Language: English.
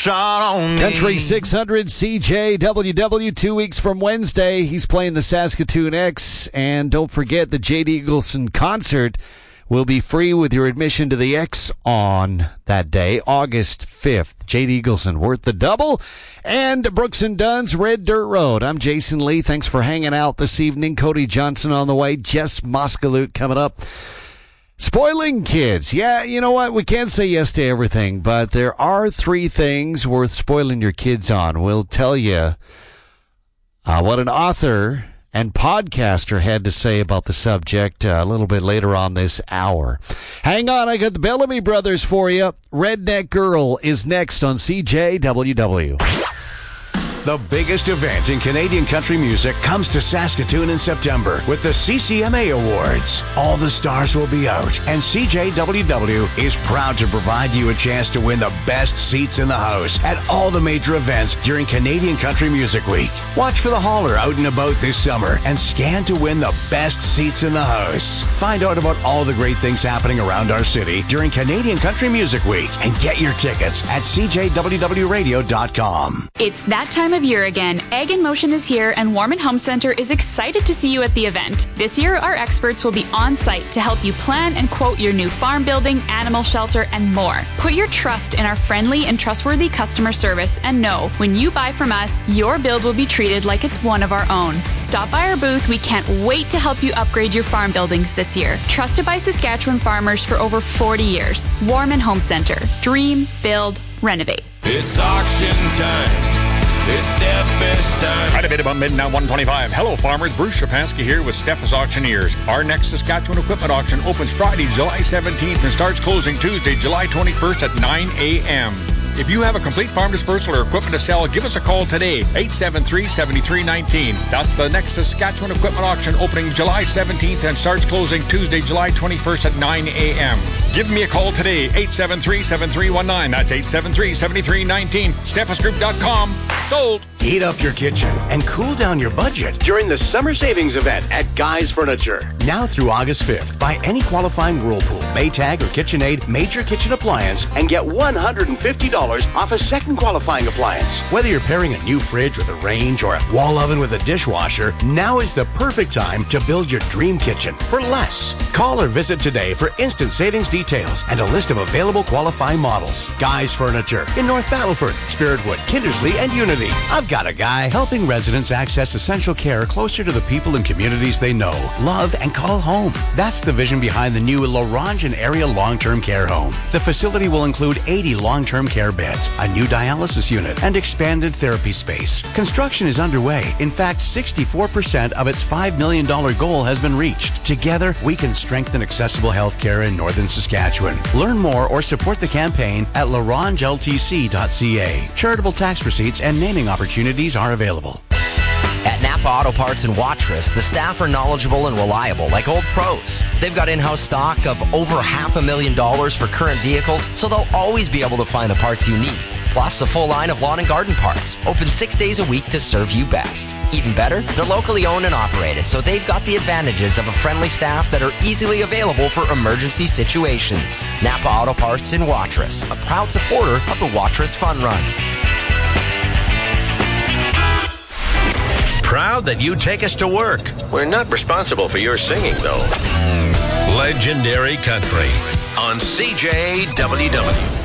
shot on me. Country 600 CJWW 2 weeks from Wednesday. He's playing the Saskatoon X. And don't forget the J.D. Eagleson concert will be free with your admission to the X on that day, August 5th. J.D. Eagleson, worth the double. And Brooks and Dunn's Red Dirt Road. I'm Jason Lee. Thanks for hanging out this evening. Cody Johnson on the way. Jess Moskalut coming up. Spoiling kids. Yeah, you know what? We can't say yes to everything, but there are 3 things worth spoiling your kids on. We'll tell you what an author and podcaster had to say about the subject a little bit later on this hour. Hang on, I got the Bellamy Brothers for you. Redneck Girl is next on CJWW. The biggest event in Canadian country music comes to Saskatoon in September with the CCMA Awards. All the stars will be out, and CJWW is proud to provide you a chance to win the best seats in the house at all the major events during Canadian Country Music Week. Watch for the hauler out and about this summer and scan to win the best seats in the house. Find out about all the great things happening around our city during Canadian Country Music Week and get your tickets at CJWWRadio.com. It's that time of year again. Egg in Motion is here, and Warman Home Center is excited to see you at the event. This year, our experts will be on site to help you plan and quote your new farm building, animal shelter, and more. Put your trust in our friendly and trustworthy customer service, and know when you buy from us, your build will be treated like it's one of our own. Stop by our booth. We can't wait to help you upgrade your farm buildings this year. Trusted by Saskatchewan farmers for over 40 years. Warman Home Center. Dream, build, renovate. It's auction time. It's Steff's time. Right a bit about midnight, 125. Hello, farmers. Bruce Shapansky here with Steff's Auctioneers. Our next Saskatchewan equipment auction opens Friday, July 17th and starts closing Tuesday, July 21st at 9 a.m. If you have a complete farm dispersal or equipment to sell, give us a call today, 873-7319. That's the next Saskatchewan equipment auction opening July 17th and starts closing Tuesday, July 21st at 9 a.m. Give me a call today, 873-7319. That's 873-7319. SteffisGroup.com. Sold. Heat up your kitchen and cool down your budget during the summer savings event at Guy's Furniture. Now through August 5th, buy any qualifying Whirlpool, Maytag, or KitchenAid major kitchen appliance and get $150 off a second qualifying appliance. Whether you're pairing a new fridge with a range or a wall oven with a dishwasher, now is the perfect time to build your dream kitchen for less. Call or visit today for instant savings details and a list of available qualifying models. Guy's Furniture in North Battleford, Spiritwood, Kindersley, and Unity. I've got a guy helping residents access essential care closer to the people and communities they know, love, and call home. That's the vision behind the new Laurentian Area Long-Term Care Home. The facility will include 80 long-term care beds, a new dialysis unit, and expanded therapy space. Construction is underway. In fact, 64% of its $5 million goal has been reached. Together, we can strengthen accessible health care in northern Saskatchewan. Learn more or support the campaign at larangeltc.ca. Charitable tax receipts and naming opportunities are available. At Napa Auto Parts in Watrous, the staff are knowledgeable and reliable like old pros. They've got in-house stock of over $500,000 for current vehicles, so they'll always be able to find the parts you need. Plus, a full line of lawn and garden parts, open 6 days a week to serve you best. Even better, they're locally owned and operated, so they've got the advantages of a friendly staff that are easily available for emergency situations. Napa Auto Parts in Watrous, a proud supporter of the Watrous Fun Run. Proud that you take us to work. We're not responsible for your singing, though. Legendary Country on CJWW.